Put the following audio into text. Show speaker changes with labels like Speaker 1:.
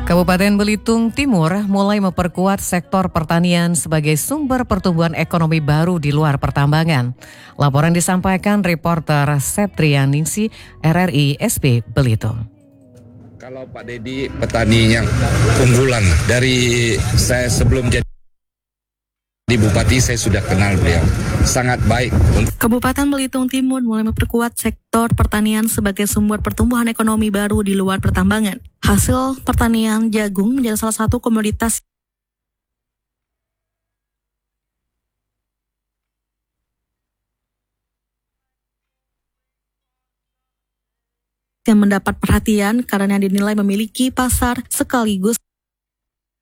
Speaker 1: Kabupaten Belitung Timur mulai memperkuat sektor pertanian sebagai sumber pertumbuhan ekonomi baru di luar pertambangan. Laporan disampaikan reporter Septrianingsi RRI SP Belitung.
Speaker 2: Kalau Pak Dedi petani yang unggulan dari saya sebelum jadi Bupati, saya sudah kenal beliau, sangat baik.
Speaker 3: Kabupaten Belitung Timur mulai memperkuat sektor pertanian sebagai sumber pertumbuhan ekonomi baru di luar pertambangan. Hasil pertanian jagung menjadi salah satu komoditas yang mendapat perhatian karena dinilai memiliki pasar sekaligus